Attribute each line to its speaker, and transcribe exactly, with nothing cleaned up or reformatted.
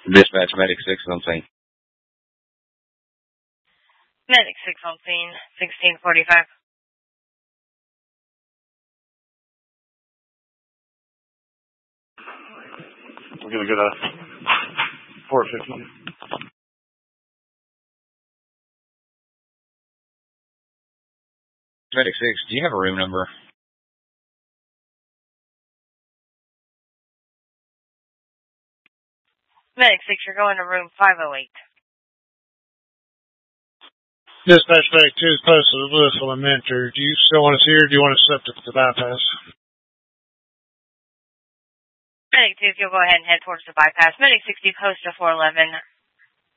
Speaker 1: Dispatch, Medic six on scene.
Speaker 2: Medic six on scene, sixteen forty-five.
Speaker 3: We're going to get a four fifty.
Speaker 1: Medic six, do you have a room number?
Speaker 2: Medic six, you're going to room five oh eight.
Speaker 4: Dispatch, Medic two is posted at Louisville and Mentor. Do you still want to see her, or do you want to step to the bypass?
Speaker 2: Medic two, if you'll go ahead and head towards the bypass. Medic sixty, post to four eleven.